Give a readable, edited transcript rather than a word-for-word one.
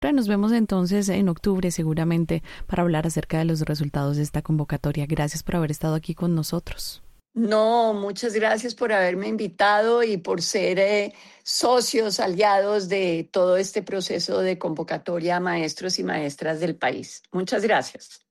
Nos vemos entonces en octubre seguramente para hablar acerca de los resultados de esta convocatoria. Gracias por haber estado aquí con nosotros. No, muchas gracias por haberme invitado y por ser socios, aliados de todo este proceso de convocatoria a maestros y maestras del país. Muchas gracias.